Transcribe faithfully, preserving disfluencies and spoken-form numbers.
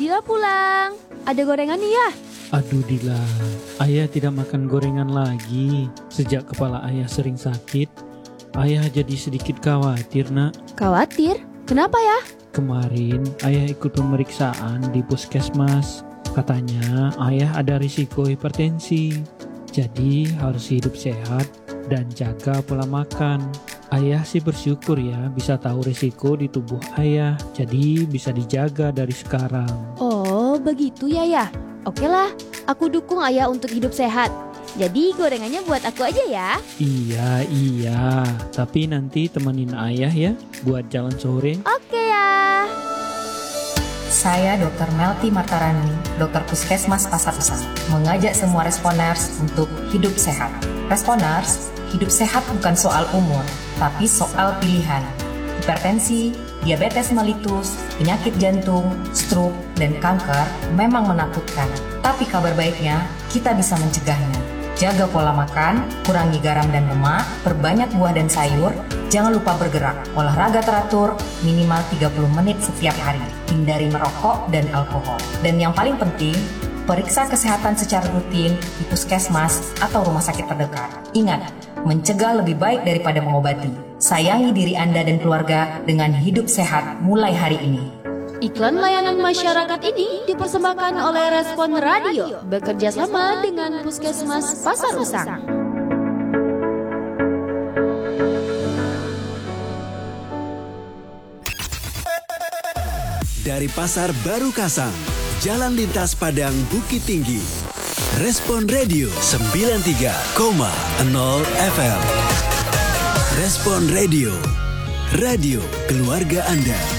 Dila pulang. Ada gorengan nih ya? Aduh Dila, ayah tidak makan gorengan lagi. Sejak kepala ayah sering sakit, ayah jadi sedikit khawatir nak. Khawatir? Kenapa ya? Kemarin ayah ikut pemeriksaan di puskesmas. Katanya ayah ada risiko hipertensi. Jadi harus hidup sehat dan jaga pola makan. Ayah sih bersyukur ya bisa tahu risiko di tubuh ayah. Jadi bisa dijaga dari sekarang. Oh begitu ya ya. Oke lah, aku dukung ayah untuk hidup sehat. Jadi gorengannya buat aku aja ya. Iya, iya. Tapi nanti temenin ayah ya buat jalan sore. Oke ya. Saya dokter Melty Martarani, dokter Puskesmas Pasar Usang, mengajak semua responers untuk hidup sehat. Responers, hidup sehat bukan soal umur, tapi soal pilihan. Hipertensi, diabetes mellitus, penyakit jantung, stroke, dan kanker memang menakutkan. Tapi kabar baiknya, kita bisa mencegahnya. Jaga pola makan, kurangi garam dan lemak, perbanyak buah dan sayur, jangan lupa bergerak, olahraga teratur, minimal tiga puluh menit setiap hari, hindari merokok dan alkohol. Dan yang paling penting, periksa kesehatan secara rutin di puskesmas atau rumah sakit terdekat. Ingat, mencegah lebih baik daripada mengobati. Sayangi diri Anda dan keluarga dengan hidup sehat mulai hari ini. Iklan layanan masyarakat ini dipersembahkan oleh Respon Radio bekerja sama dengan Puskesmas Pasar Usang. Dari Pasar Baru Kasang, Jalan Lintas Padang Bukit Tinggi, Respon Radio sembilan tiga koma nol F M. Respon Radio, radio keluarga Anda.